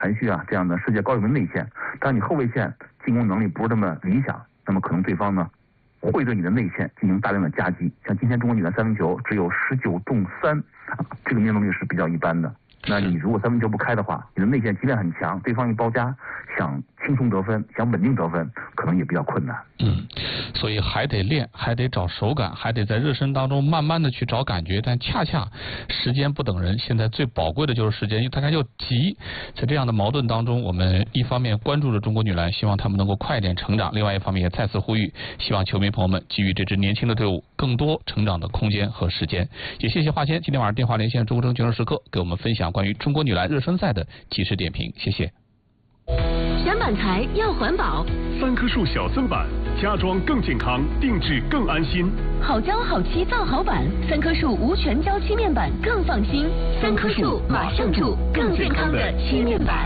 盘旭啊这样的世界高水平内线，但你后卫线进攻能力不是那么理想，那么可能对方呢会对你的内线进行大量的夹击。像今天中国女篮三分球只有19中3，这个命中率是比较一般的。那你如果三分球不开的话，你的内线即便很强，对方一包夹，想轻松得分，想稳定得分，可能也比较困难。 所以还得练，还得找手感，还得在热身当中慢慢的去找感觉。但恰恰时间不等人，现在最宝贵的就是时间，因为大家又急。在这样的矛盾当中，我们一方面关注着中国女篮，希望他们能够快一点成长；另外一方面也再次呼吁，希望球迷朋友们给予这支年轻的队伍更多成长的空间和时间。也谢谢华谦今天晚上电话连线中国争决胜时刻，给我们分享关于中国女篮热身赛的及时点评，谢谢。 选板材要环保 ，3棵树小森板，家装更健康，定制更安心。 好胶好漆造好板，3棵树无全胶漆面板更放心。3棵树马上住更健康的漆面板。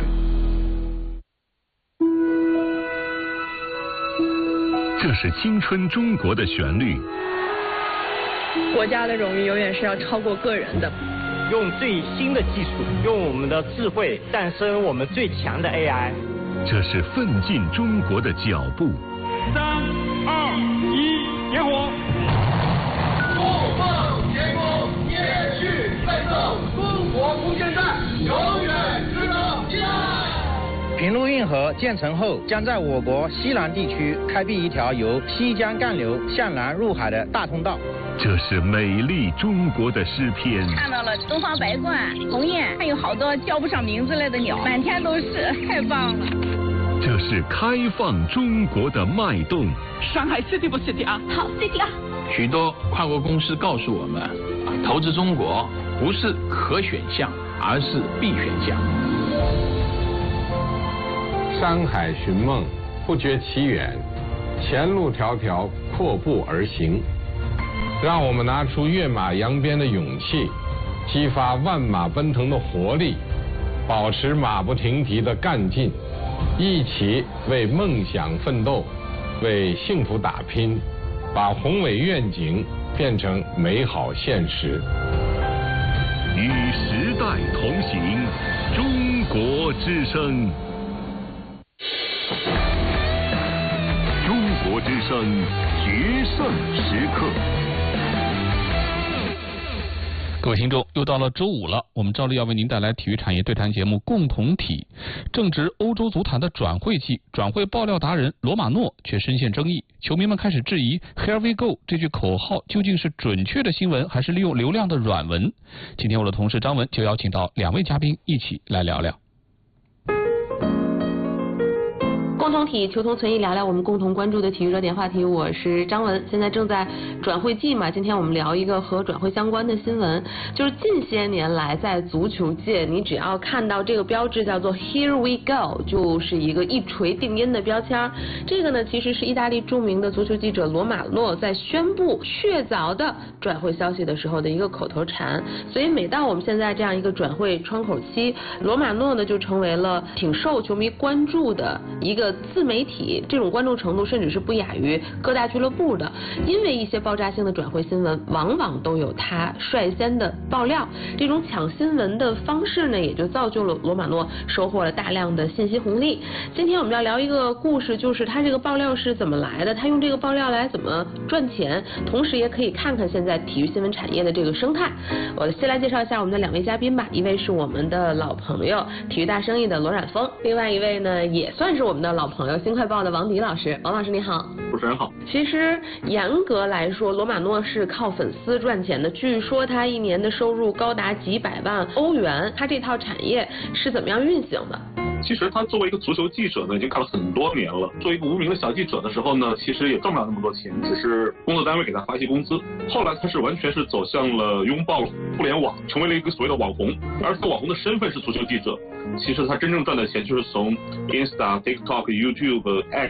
这是青春中国的旋律。 国家的荣誉永远是要超过个人的。 用最新的技术，用我们的智慧诞生我们最强的 AI。 这是奋进中国的脚步。 3、2、1，点火！ 不放前功，延续奋斗，中国空间站永远值得期待。 平陆运河建成后，将在我国西南地区开辟一条由西江干流向南入海的大通道。 这是美丽中国的诗篇。 看到了东方白鹳、鸿雁，还有好多叫不上名字来的鸟，满天都是，太棒了。 这是开放中国的脉动。 上海 City 不 City 啊？ 好 City 啊！ 许多跨国公司告诉我们，投资中国不是可选项，而是必选项。 山海寻梦，不觉其远，前路迢迢，阔步而行。让我们拿出跃马扬鞭的勇气，激发万马奔腾的活力，保持马不停蹄的干劲，一起为梦想奋斗，为幸福打拼，把宏伟愿景变成美好现实。 与时代同行，中国之声。中国之声决胜时刻。 各位听众，又到了周五了，我们照例要为您带来体育产业对谈节目《共同体》。正值欧洲足坛的转会季，转会爆料达人罗马诺却深陷争议，球迷们开始质疑 "Here we go" 这句口号究竟是准确的新闻，还是利用流量的软文？今天我的同事张文就邀请到2位嘉宾一起来聊聊。 共同体求同存异，聊聊我们共同关注的体育热点话题。我是张文，现在正在转会季嘛，今天我们聊一个和转会相关的新闻，就是近些年来在足球界，你只要看到这个标志叫做 Here we go， 就是一个一锤定音的标签。这个呢，其实是意大利著名的足球记者罗马诺在宣布确凿的转会消息的时候的一个口头禅。所以每到我们现在这样一个转会窗口期，罗马诺呢就成为了挺受球迷关注的一个自媒体，这种关注程度甚至是不亚于各大俱乐部的，因为一些爆炸性的转会新闻往往都有他率先的爆料，这种抢新闻的方式呢，也就造就了罗马诺收获了大量的信息红利。今天我们要聊一个故事，就是他这个爆料是怎么来的，他用这个爆料来怎么赚钱，同时也可以看看现在体育新闻产业的这个生态。我先来介绍一下我们的2位嘉宾吧，一位是我们的老朋友体育大生意的罗冉峰，另外一位呢也算是我们的老朋友新快报的王迪老师。王老师你好。 主持人好。 其实严格来说，罗马诺是靠粉丝赚钱的，据说他一年的收入高达几百万欧元，他这套产业是怎么样运行的？ 其实他作为一个足球记者呢，已经干了很多年了。作为一个无名的小记者的时候呢，其实也挣不了那么多钱，只是工作单位给他发一些工资。后来他是完全是走向了拥抱互联网，成为了一个所谓的网红。而这个网红的身份是足球记者，其实他真正赚的钱就是从 Insta、TikTok、YouTube、X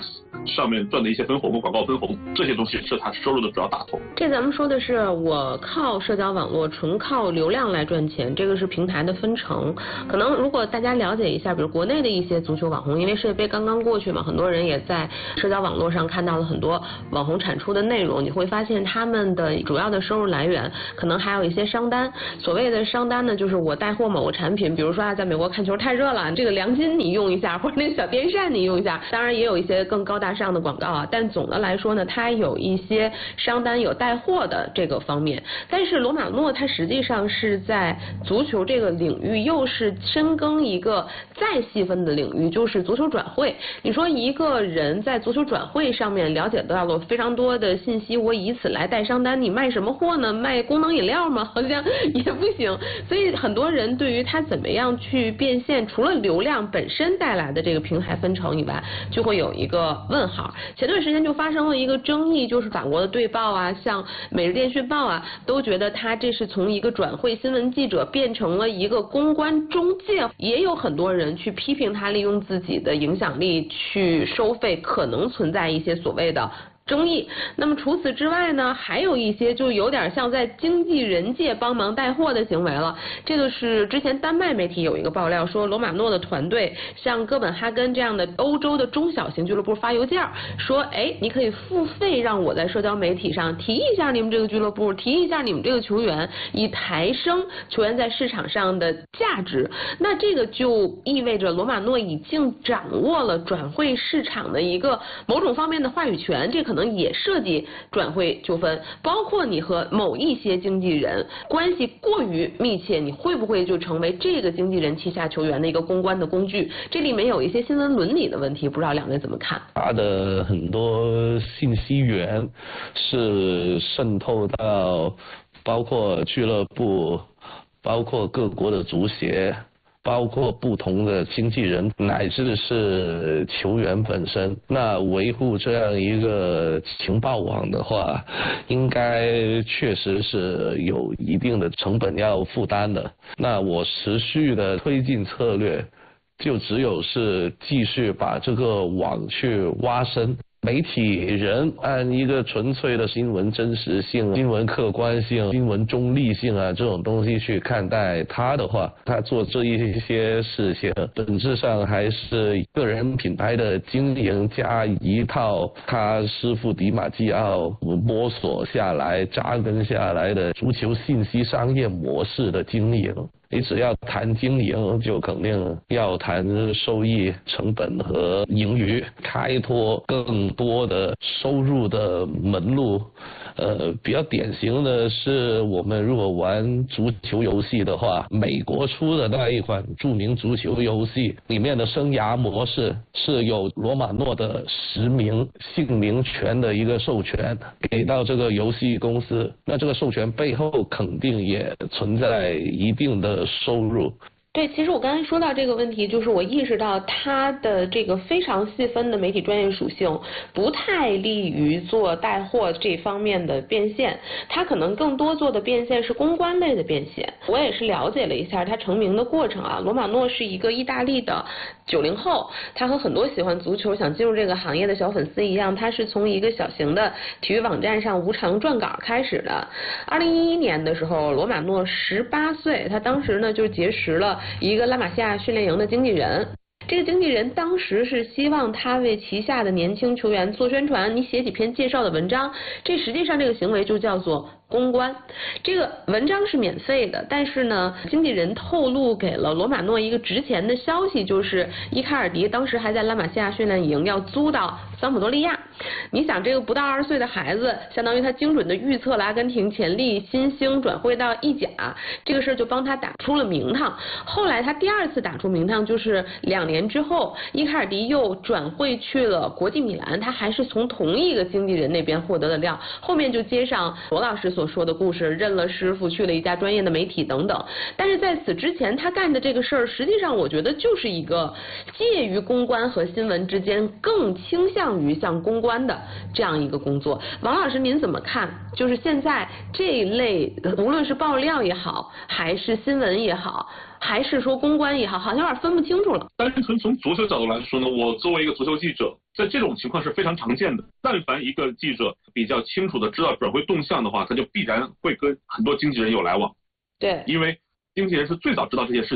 上面赚的一些分红和广告分红，这些东西是他收入的主要大头。 这咱们说的是我靠社交网络纯靠流量来赚钱，这个是平台的分成。可能如果大家了解一下，比如国内的一些足球网红，因为世界杯刚刚过去嘛，很多人也在社交网络上看到了很多网红产出的内容，你会发现他们的主要的收入来源可能还有一些商单。所谓的商单呢，就是我带货某个产品，比如说在美国看球太热了，这个凉巾你用一下，或者那个小电扇你用一下，当然也有一些更高大上的广告啊，但总的来说呢，它有一些商单有带货的这个方面。但是罗马诺它实际上是在足球这个领域又是深耕一个再细分的领域，就是足球转会。你说一个人在足球转会上面了解到了非常多的信息，我以此来带商单，你卖什么货呢？卖功能饮料吗？好像也不行。所以很多人对于他怎么样去变现，除了流量本身带来的这个平台分成以外，就会有一个问号。前段时间就发生了一个争议，就是法国的对报啊，像每日电讯报啊，都觉得他这是从一个转会新闻记者变成了一个公关中介，也有很多人去批评他利用自己的影响力去收费，可能存在一些所谓的争议。那么除此之外呢，还有一些就有点像在经纪人界帮忙带货的行为了。这个是之前丹麦媒体有一个爆料说，罗马诺的团队向哥本哈根这样的欧洲的中小型俱乐部发邮件说，哎，你可以付费让我在社交媒体上提一下你们这个俱乐部，提一下你们这个球员，以抬升球员在市场上的价值。那这个就意味着罗马诺已经掌握了转会市场的一个某种方面的话语权，这可能也涉及转会纠纷，包括你和某一些经纪人关系过于密切，你会不会就成为这个经纪人旗下球员的一个公关的工具？这里面有一些新闻伦理的问题，不知道两位怎么看？ 他的很多信息源是渗透到包括俱乐部，包括各国的足协，包括不同的经纪人，乃至是球员本身。那维护这样一个情报网的话，应该确实是有一定的成本要负担的。那我持续的推进策略，就只有是继续把这个网去挖深。媒体人按一个纯粹的新闻真实性、新闻客观性、新闻中立性啊这种东西去看待他的话，他做这一些事情本质上还是个人品牌的经营加一套他师傅迪马基奥摸索下来、扎根下来的足球信息商业模式的经营。你只要谈经营，就肯定要谈收益、成本和盈余，开拓更多的收入的门路。比较典型的是，我们如果玩足球游戏的话，美国出的那一款著名足球游戏里面的生涯模式是有罗马诺的实名姓名权的一个授权给到这个游戏公司，那这个授权背后肯定也存在一定的收入。 对，其实我刚才说到这个问题，就是我意识到它的这个非常细分的媒体专业属性不太利于做带货这方面的变现，它可能更多做的变现是公关类的变现。我也是了解了一下它成名的过程啊，罗马诺是一个意大利的90后，他和很多喜欢足球想进入这个行业的小粉丝一样，他是从一个小型的体育网站上无偿撰稿开始的。2011年的时候，罗马诺18岁，他当时呢就结识了一个拉玛西亚训练营的经纪人。这个经纪人当时是希望他为旗下的年轻球员做宣传，你写几篇介绍的文章，这实际上这个行为就叫做公关。这个文章是免费的，但是呢，经纪人透露给了罗马诺一个值钱的消息，就是伊卡尔迪当时还在拉玛西亚训练营要租到桑普多利亚。你想，这个不到20岁的孩子，相当于他精准的预测了阿根廷潜力新星转会到意甲，这个事儿就帮他打出了名堂。后来他第二次打出名堂，就是2年之后，伊卡尔迪又转会去了国际米兰，他还是从同一个经纪人那边获得的料。后面就接上罗老师所说的故事，认了师傅，去了一家专业的媒体等等。但是在此之前，他干的这个事儿，实际上我觉得就是一个介于公关和新闻之间，更倾向于向公关关的这样一个工作。王老师您怎么看？就是现在这一类无论是爆料也好，还是新闻也好，还是说公关也好，好像有点分不清楚了。 单纯从足球角度来说呢，我作为一个足球记者，在这种情况是非常常见的。但凡一个记者比较清楚的知道转会动向的话，他就必然会跟很多经纪人有来往。 对， 因为经纪人是最早知道这些事情。